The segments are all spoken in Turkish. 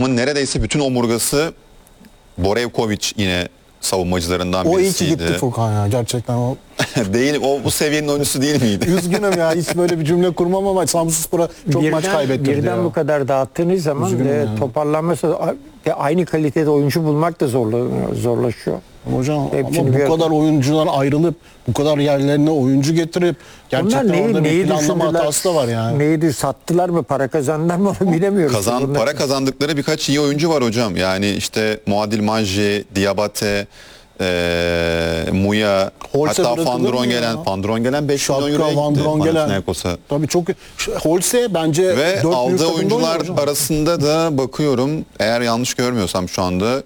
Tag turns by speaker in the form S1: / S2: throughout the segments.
S1: takımın neredeyse bütün omurgası. Borevkovic yine savunmacılarından
S2: O iyi ki
S1: birisiydi.
S2: gitti Furkan ya, gerçekten o.
S1: Değil, o bu seviyenin oyuncusu değil miydi?
S2: Üzgünüm ya, hiç böyle bir cümle kurmam ama Samsunspor'a çok maç kaybettirdi
S3: birden
S2: ya.
S3: bu kadar dağıttığınız zaman toparlanması aynı kalitede oyuncu bulmak da zorlaşıyor.
S2: Hocam
S3: Hepsini
S2: ama
S3: bir
S2: bu kadar oyuncular ayrılıp bu kadar yerlerine oyuncu getirip gerçekten orada bir planlama hatası da var yani.
S3: Neydi, sattılar mı, para kazandılar mı onu bilemiyoruz.
S1: Para kazandıkları birkaç iyi oyuncu var hocam. Yani işte Muadil Manji, Diabate, Muya,
S2: Holse
S1: hatta
S2: bırakılır mı ya?
S1: Van Drongelen 5 milyon
S2: Şapka,
S1: euroya
S2: Van
S1: gitti
S2: Drongelen.
S1: Panathinaikos'a.
S2: Tabii çok. Holse bence
S1: Ve
S2: 4 büyük
S1: aldığı
S2: takımda
S1: oyuncular
S2: oynuyor hocam.
S1: arasında da bakıyorum, eğer yanlış görmüyorsam şu anda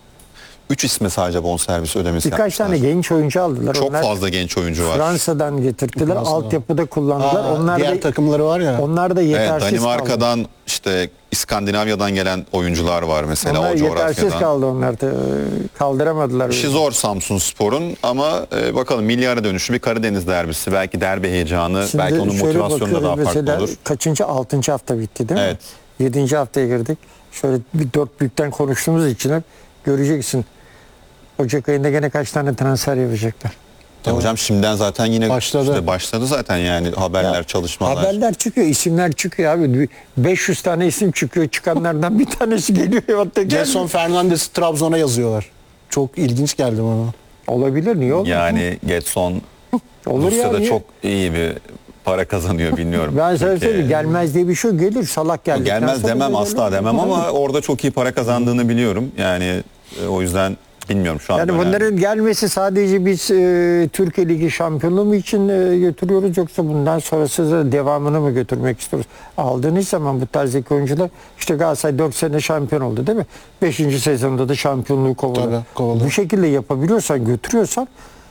S1: 3 isme sadece bonservis ödemesi
S3: Birkaç
S1: yapmışlar.
S3: tane genç oyuncu aldılar.
S1: Çok
S3: Onlar
S1: fazla genç oyuncu var.
S3: Fransa'dan getirdiler. Altyapıda kullandılar. Onlar
S2: diğer
S3: da
S2: takımları var ya.
S3: onlar da yetersiz
S1: Evet,
S3: kaldı.
S1: Danimarka'dan, işte İskandinavya'dan gelen oyuncular var mesela
S3: Onlar
S1: o
S3: yetersiz
S1: coğrafyadan.
S3: kaldı, onlar da kaldıramadılar.
S1: İşi zor Samsunspor'un ama bakalım, milyara dönüşü bir Karadeniz derbisi. Belki derbi heyecanı,
S3: Şimdi
S1: belki onun
S3: şöyle
S1: motivasyonu da daha
S3: bakıyoruz
S1: farklı
S3: mesela,
S1: olur.
S3: kaçıncı? 6. hafta bitti değil mi?
S1: Evet.
S3: 7. haftaya girdik. Şöyle bir 4 büyükten konuştuğumuz için hep göreceksin. Ocak ayında gene kaç tane transfer yapacaklar.
S1: Hocam şimdiden zaten yine
S2: Başladı.
S1: başladı zaten, yani haberler, çalışmalar.
S3: Haberler çıkıyor, isimler çıkıyor abi. 500 tane isim çıkıyor. Çıkanlardan bir tanesi geliyor. Hatta
S2: Gelson Fernandes'i Trabzon'a yazıyorlar. Çok ilginç geldi bana.
S3: olabilir, niye olmasın?
S1: Yani Getson
S3: Olur
S1: Rusya'da
S3: yani.
S1: çok iyi bir para kazanıyor, bilmiyorum.
S3: Ben sana
S1: Peki,
S3: söyleyeyim, gelmez diye bir şey yok. Gelir, salak geldikten
S1: gelmez
S3: sonra
S1: demem,
S3: gelir.
S1: asla demem ama orada çok iyi para kazandığını biliyorum. Yani o yüzden bilmiyorum şu anda.
S3: Yani
S1: önemli.
S3: bunların gelmesi sadece biz Türkiye Ligi şampiyonluğu için götürüyoruz, yoksa bundan sonrası da devamını mı götürmek istiyoruz? Aldığınız zaman bu tarzdaki oyuncular, işte Galatasaray 4 sene şampiyon oldu değil mi? 5. sezonda da şampiyonluğu kovaladı.
S2: Tabii, kovaladı.
S3: Bu şekilde yapabiliyorsan, götürüyorsan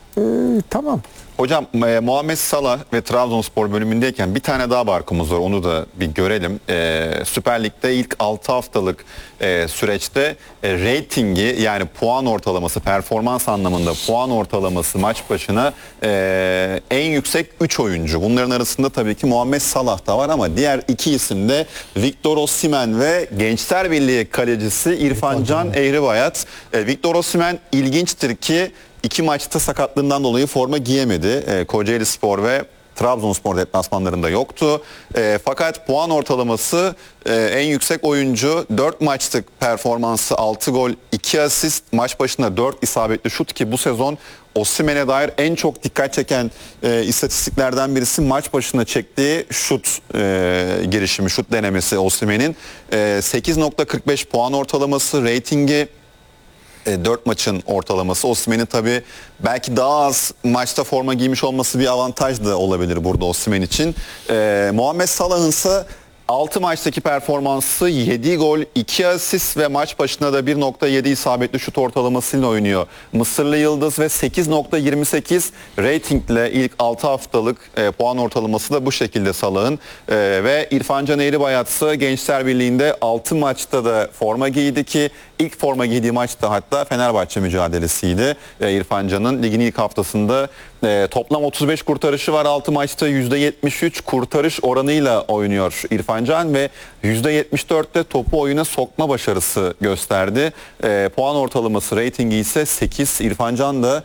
S3: tamam.
S1: Hocam Muhammed Salah ve Trabzonspor bölümündeyken bir tane daha barkomuz var, onu da bir görelim. Süper Lig'de ilk 6 haftalık süreçte reytingi, yani puan ortalaması, performans anlamında puan ortalaması maç başına en yüksek 3 oyuncu. Bunların arasında tabii ki Muhammed Salah da var ama diğer iki isim de Victor Osimhen ve Gençler Birliği kalecisi İrfan Can Eğribayat. Victor Osimhen ilginçtir ki 2 maçta sakatlığından dolayı forma giyemedi. Kocaelispor ve Trabzonspor deplasmanlarında yoktu. Fakat puan ortalaması en yüksek oyuncu, 4 maçlık performansı 6 gol 2 asist, maç başına 4 isabetli şut, ki bu sezon Osimhen'e dair en çok dikkat çeken istatistiklerden birisi maç başına çektiği şut girişimi, şut denemesi Osimhen'in. 8.45 puan ortalaması, reytingi 4 maçın ortalaması. Osimhen'in tabii belki daha az maçta forma giymiş olması bir avantaj da olabilir burada Osimhen için. Muhammed Salah'ın ise 6 maçtaki performansı 7 gol 2 asist ve maç başına da 1.7 isabetli şut ortalamasıyla oynuyor Mısırlı Yıldız ve 8.28 reytingle ilk 6 haftalık puan ortalaması da bu şekilde Salah'ın. Ve İrfan Can Eğribayat ise Gençler Birliği'nde 6 maçta da forma giydi, ki ilk forma giydiği maç da hatta Fenerbahçe mücadelesiydi. İrfan Can'ın ligin ilk haftasında toplam 35 kurtarışı var 6 maçta, %73 kurtarış oranıyla oynuyor İrfan Can ve %74'te topu oyuna sokma başarısı gösterdi. Puan ortalaması, reytingi ise 8. İrfan Can da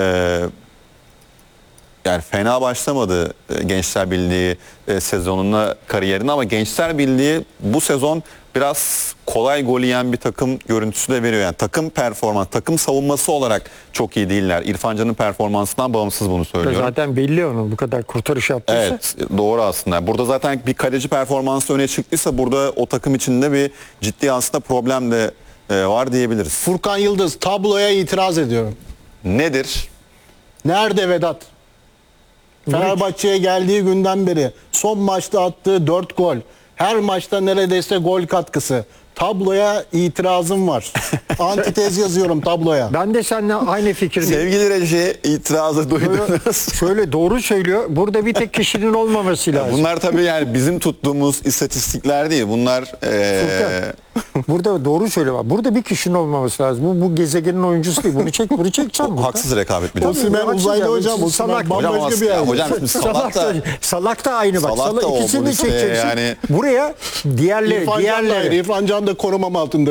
S1: yani fena başlamadı Gençler Birliği sezonuna, kariyerine, ama Gençler Birliği bu sezon biraz kolay gol yiyen bir takım görüntüsü de veriyor. Yani takım performans, takım savunması olarak çok iyi değiller. İrfan Can'ın performansından bağımsız bunu söylüyorum.
S3: Zaten belli onun bu kadar kurtarış yaptıysa.
S1: Evet, doğru aslında. Burada zaten bir kaleci performansı öne çıktıysa burada o takım içinde bir ciddi aslında problem de var diyebiliriz.
S2: Furkan Yıldız, tabloya itiraz ediyorum.
S1: Nedir?
S2: Nerede Vedat? Fenerbahçe'ye geldiği günden beri son maçta attığı 4 gol. Her maçta neredeyse gol katkısı. Tabloya itirazım var. Antitez yazıyorum tabloya.
S3: Ben de seninle aynı fikirdeyim.
S1: Sevgili reji, itirazı duydunuz.
S3: Şöyle doğru söylüyor. Burada bir tek kişinin olmaması lazım.
S1: Bunlar tabii yani bizim tuttuğumuz istatistikler değil. Bunlar
S3: Burada doğru söylüyor. Burada bir kişinin olmaması lazım. Bu gezegenin oyuncusu değil. Bunu çekeceksin burada.
S1: haksız rekabet bir de.
S2: Osimhen
S3: Haksız
S2: uzaylı
S3: yani.
S2: hocam.
S3: Salak.
S2: Osimhen bambaşka
S1: Hocam
S2: bir yer.
S1: hocam şimdi
S3: Salak da aynı bak.
S1: Salak da o,
S3: ikisini
S1: bu
S3: de
S1: listeye
S3: çekeceksin.
S1: yani.
S3: Buraya diğerleri.
S2: İrfan Can da korumam altında.